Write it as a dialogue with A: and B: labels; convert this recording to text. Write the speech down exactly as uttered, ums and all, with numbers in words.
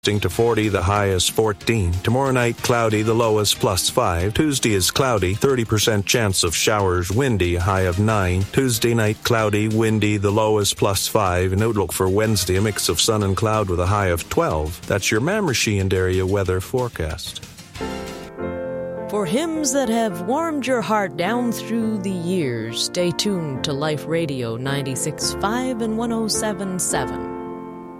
A: to forty, the high is fourteen. Tomorrow night, cloudy, the low is plus five. Tuesday is cloudy, thirty percent chance of showers, windy, high of nine. Tuesday night, cloudy, windy, the low is plus five. And outlook for Wednesday, a mix of sun and cloud with a high of twelve. That's your Mamershey and area weather forecast.
B: For hymns that have warmed your heart down through the years, stay tuned to Life Radio ninety-six point five and one oh seven point seven.